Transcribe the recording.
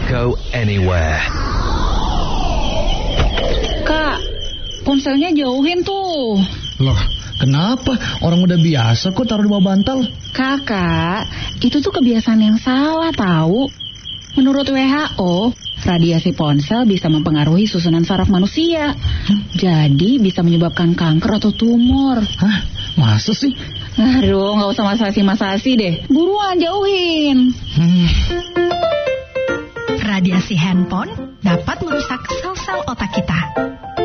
go anywhere. Kak, ponselnya jauhin tuh. Loh, kenapa? Orang udah biasa kok taruh di bawah bantal. Kakak, itu tuh kebiasaan yang salah tahu. Menurut WHO, radiasi ponsel bisa mempengaruhi susunan saraf manusia. Jadi bisa menyebabkan kanker atau tumor. Hah? Masa sih? Aduh, nggak usah masasi-masasi deh. Buruan jauhin. Radiasi handphone dapat merusak sel-sel otak kita.